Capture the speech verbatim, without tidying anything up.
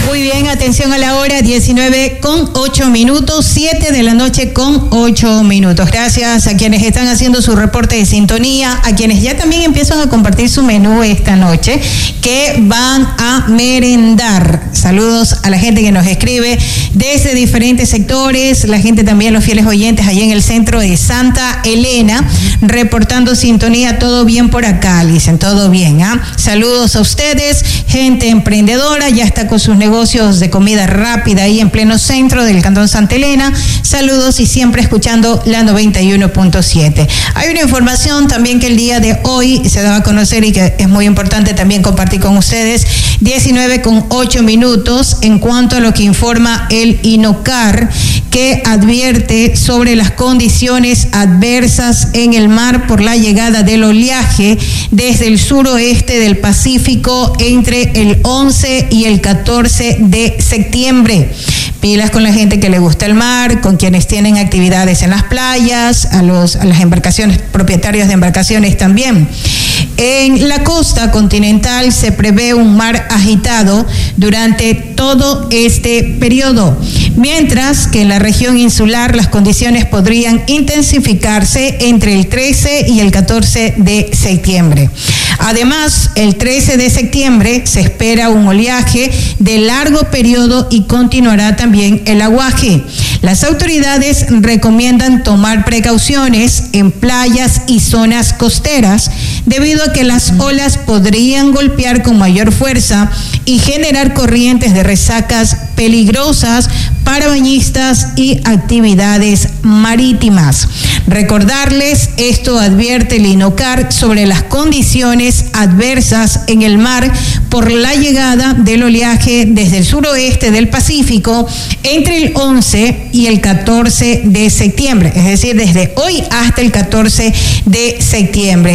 Muy bien, atención a la hora, diecinueve con ocho minutos, siete de la noche con ocho minutos. Gracias a quienes están haciendo su reporte de sintonía, a quienes ya también empiezan a compartir su menú esta noche, que van a merendar. Saludos a la gente que nos escribe desde diferentes sectores, la gente también, los fieles oyentes allí en el centro de Santa Elena, reportando sintonía. Todo bien por acá, dicen, todo bien. ¿eh? Saludos a ustedes, gente emprendedora, ya está con sus negocios de comida rápida ahí en pleno centro del Cantón Santa Elena. Saludos y siempre escuchando la noventa y uno punto siete. Hay una información también que el día de hoy se daba a conocer y que es muy importante también compartir con ustedes. diecinueve con ocho minutos en cuanto a lo que informa el INOCAR, que advierte sobre las condiciones adversas en el mar por la llegada del oleaje desde el suroeste del Pacífico entre el once y el catorce de septiembre. Pilas con la gente que le gusta el mar, con quienes tienen actividades en las playas, a, los, a las embarcaciones, propietarios de embarcaciones también. En la costa continental se prevé un mar agitado durante todo este periodo, mientras que en la región insular las condiciones podrían intensificarse entre el trece y el catorce de septiembre. Además, el trece de septiembre se espera un oleaje de largo periodo y continuará también el aguaje. Las autoridades recomiendan tomar precauciones en playas y zonas costeras debido a que las olas podrían golpear con mayor fuerza y generar corrientes de resacas peligrosas para bañistas y actividades marítimas. Recordarles, esto advierte el INOCAR sobre las condiciones adversas en el mar por la llegada del oleaje desde el suroeste del Pacífico entre el once y el catorce de septiembre, es decir, desde hoy hasta el catorce de septiembre.